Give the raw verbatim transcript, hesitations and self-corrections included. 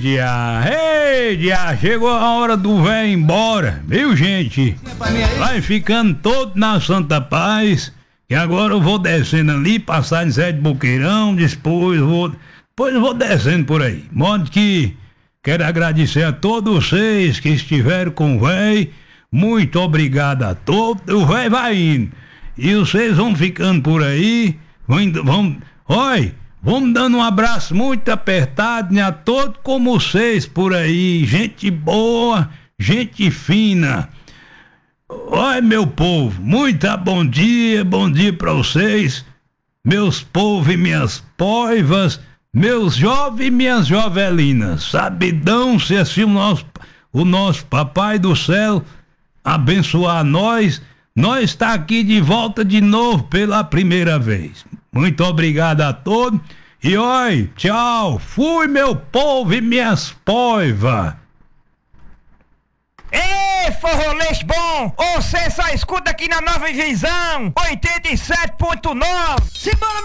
Diá, ei, Diá, chegou a hora do velho ir embora, viu, gente? Vai ficando todo na santa paz, que agora eu vou descendo ali, passar em Zé de Boqueirão, depois vou, depois eu vou descendo por aí. Modo que quero agradecer a todos vocês que estiveram com o velho, muito obrigado a todos, o velho vai indo, e vocês vão ficando por aí, vão, vão, oi, vamos dando um abraço muito apertado, né, a todos como vocês por aí, gente boa, gente fina. Oi, meu povo, muito bom dia, bom dia pra vocês, meus povos e minhas poivas, meus jovens e minhas jovelinas. Sabidão se assim o nosso, o nosso papai do céu abençoar nós, nós está aqui de volta de novo pela primeira vez. Muito obrigado a todos e oi, tchau, fui meu povo e minhas poivas. Ê, forrolês bom, você só escuta aqui na Nova Visão oitenta e sete ponto nove. Simbora!